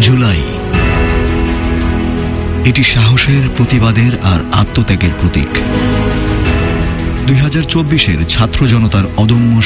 জুলাই এটি সাহসের, প্রতিবাদের আর আত্মত্যাগের প্রতীক। 2024-এর ছাত্র জনতার অদম্য